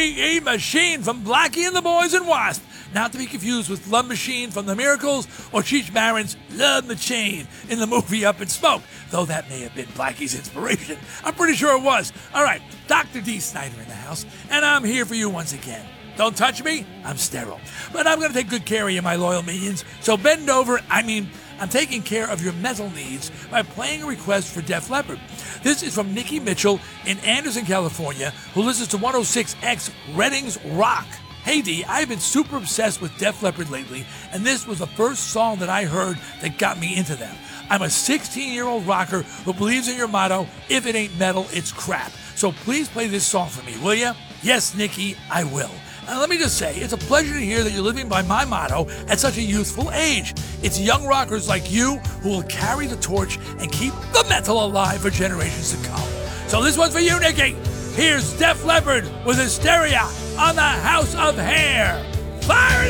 B.E. Machine from Blackie and the Boys and Wasp. Not to be confused with Love Machine from The Miracles or Cheech Marin's Love Machine in the movie Up in Smoke, though that may have been Blackie's inspiration. I'm pretty sure it was. All right, Dr. D. Snyder in the house, and I'm here for you once again. Don't touch me, I'm sterile. But I'm going to take good care of you, my loyal minions, so bend over. I'm taking care of your mental needs by playing a request for Def Leppard. This is from Nikki Mitchell in Anderson, California, who listens to 106X Redding's Rock. Hey D, I've been super obsessed with Def Leppard lately, and this was the first song that I heard that got me into them. I'm a 16-year-old rocker who believes in your motto, if it ain't metal, it's crap. So please play this song for me, will ya? Yes, Nikki, I will. And let me just say, it's a pleasure to hear that you're living by my motto at such a youthful age. It's young rockers like you who will carry the torch and keep the metal alive for generations to come. So this one's for you, Nikki. Here's Def Leppard with Hysteria on the House of Hair. Fire it